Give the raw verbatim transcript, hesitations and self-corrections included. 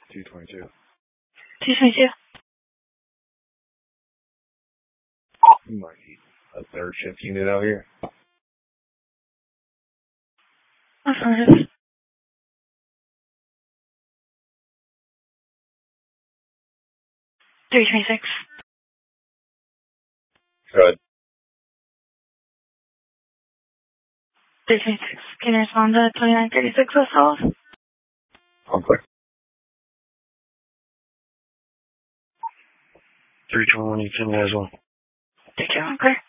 two twenty-two. two twenty-two. You might need a third shift unit out here. Affirmative. three twenty-six. Good. three twenty-six. Can you respond to twenty-nine thirty-six West Hollis? On clear. three twenty-one, you can as well. three two one, clear.